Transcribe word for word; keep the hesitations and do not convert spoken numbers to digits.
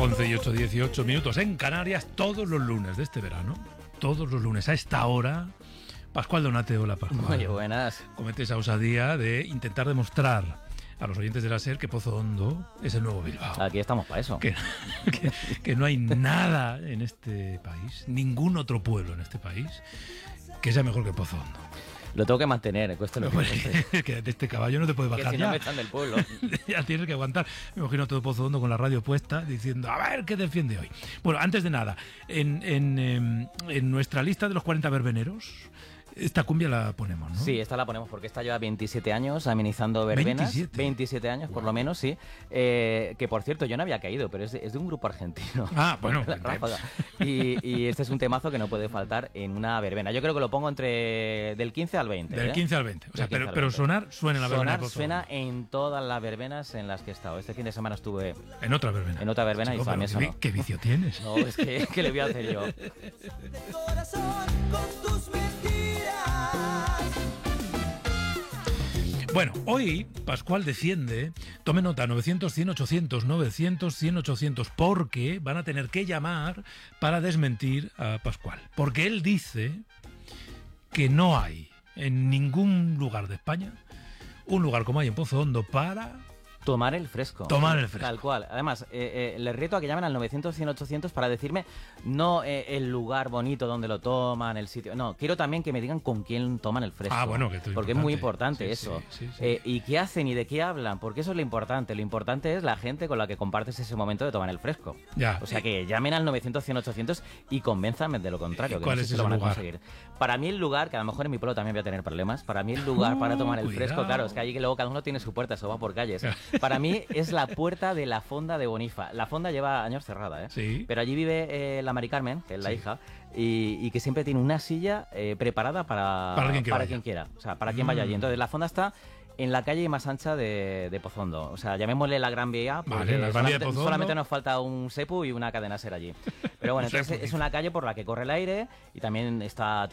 once y ocho, dieciocho minutos en Canarias, todos los lunes de este verano, todos los lunes a esta hora, Pascual Donate, hola Pascual. Muy buenas. Comete esa osadía de intentar demostrar a los oyentes de la SER que Pozo Hondo es el nuevo Bilbao. Aquí estamos para eso. Que, que, que no hay nada en este país, ningún otro pueblo en este país, que sea mejor que Pozo Hondo. Lo tengo que mantener, cuesta lo que que de este caballo no te puedes bajar. Que si ya. no me echan del pueblo. Ya tienes que aguantar. Me imagino todo Pozo Hondo con la radio puesta diciendo, a ver qué defiende hoy. Bueno, antes de nada, en, en, en, en nuestra lista de los cuarenta verbeneros, esta cumbia la ponemos, ¿no? Sí, esta la ponemos porque esta lleva veintisiete años amenizando verbenas. veintisiete, veintisiete años, wow. Por lo menos, sí. Eh, que por cierto, yo no había caído, pero es de, es de un grupo argentino. Ah, bueno. Ráfaga. Y, y este es un temazo que no puede faltar en una verbena. Yo creo que lo pongo entre del quince al veinte. Del ¿eh? quince al veinte. O sea, pero, al pero veinte. sonar suena en la verbena. Sonar suena en todas las verbenas en las que he estado. Este fin de semana estuve en otra verbena. En otra verbena. Chico, y para mí eso ¿qué, no. ¿Qué vicio tienes? No, es que ¿qué le voy a hacer yo? Bueno, hoy Pascual defiende, tome nota, novecientos, cien, ochocientos, novecientos, cien, ochocientos, porque van a tener que llamar para desmentir a Pascual. Porque él dice que no hay en ningún lugar de España un lugar como hay en Pozo Hondo para... Tomar el fresco. Tomar el fresco. Tal cual. Además, eh, eh, les reto a que llamen al novecientos, cien, ochocientos para decirme no eh, el lugar bonito donde lo toman, el sitio. No, quiero también que me digan con quién toman el fresco. Ah, bueno, que esto es porque importante. Es muy importante sí, eso. Sí, sí, sí. Eh, y qué hacen y de qué hablan, porque eso es lo importante. Lo importante es la gente con la que compartes ese momento de tomar el fresco. Ya. O sea, que llamen al novecientos, cien, ochocientos y convénzanme de lo contrario. Que ¿Cuál no es sé si ese lo van a lugar? conseguir. Para mí el lugar, que a lo mejor en mi pueblo también voy a tener problemas, para mí el lugar uh, para tomar el cuidado. fresco, claro, es que allí que luego cada uno tiene su puerta, eso va por calles. Para mí es la puerta de la fonda de Bonifa. La fonda lleva años cerrada, ¿eh? Sí. Pero allí vive eh, la Mari Carmen, que es la sí. hija, y, y que siempre tiene una silla eh, preparada para, para, quien, que para quien quiera. O sea, para quien mm. vaya allí. Entonces, la fonda está en la calle más ancha de, de Pozo Hondo. O sea, llamémosle la Gran Vía, porque vale, la solamente, de Pozo Hondo. solamente nos falta un sepu y una cadena ser allí. Pero bueno, entonces es una calle por la que corre el aire y también está